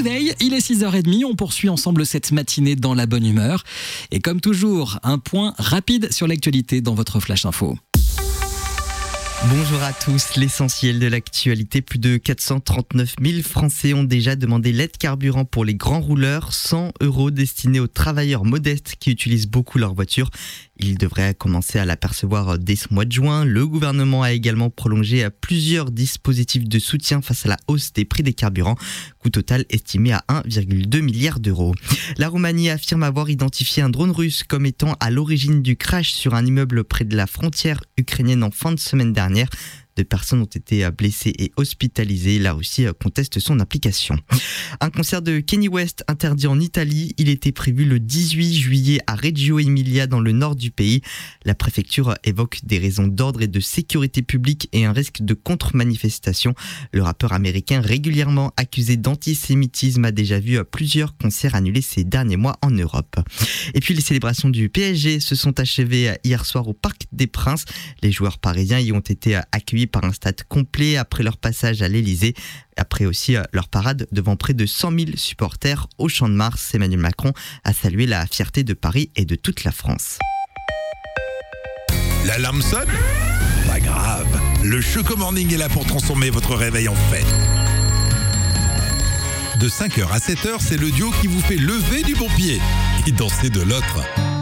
Day, il est 6h30, on poursuit ensemble cette matinée dans la bonne humeur. Et comme toujours, un point rapide sur l'actualité dans votre Flash Info. Bonjour à tous, l'essentiel de l'actualité, plus de 439 000 Français ont déjà demandé l'aide carburant pour les grands rouleurs, 100 € destinés aux travailleurs modestes qui utilisent beaucoup leur voiture. Ils devraient commencer à l'apercevoir dès ce mois de juin. Le gouvernement a également prolongé plusieurs dispositifs de soutien face à la hausse des prix des carburants, coût total estimé à 1,2 milliard d'euros. La Roumanie affirme avoir identifié un drone russe comme étant à l'origine du crash sur un immeuble près de la frontière ukrainienne en fin de semaine dernière. 2 personnes ont été blessées et hospitalisées. La Russie conteste son implication. Un concert de Kanye West interdit en Italie. Il était prévu le 18 juillet à Reggio Emilia dans le nord du pays. La préfecture évoque des raisons d'ordre et de sécurité publique et un risque de contre-manifestation. Le rappeur américain, régulièrement accusé d'antisémitisme, a déjà vu plusieurs concerts annulés ces derniers mois en Europe. Et puis les célébrations du PSG se sont achevées hier soir au Parc des Princes. Les joueurs parisiens y ont été accueillis par un stade complet après leur passage à l'Elysée. Après aussi leur parade devant près de 100 000 supporters au Champ de Mars. Emmanuel Macron a salué la fierté de Paris et de toute la France. L'alarme sonne ? Pas grave, le Choco Morning est là pour transformer votre réveil en fête. De 5h à 7h, c'est le duo qui vous fait lever du bon pied et danser de l'autre.